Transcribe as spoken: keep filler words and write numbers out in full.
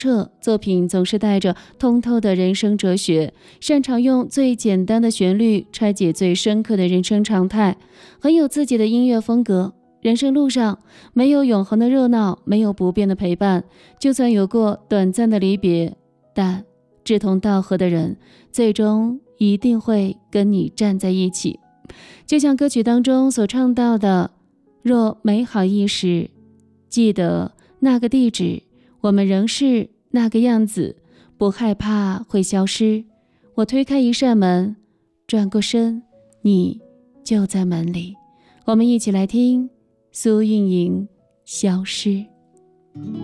彻作品总是带着通透的人生哲学，擅长用最简单的旋律拆解最深刻的人生常态，很有自己的音乐风格。人生路上没有永恒的热闹，没有不变的陪伴，就算有过短暂的离别，但志同道合的人最终一定会跟你站在一起。就像歌曲当中所唱到的，若美好一时，记得那个地址，我们仍是那个样子，不害怕会消失。我推开一扇门，转过身，你就在门里。我们一起来听苏运莹《消失》。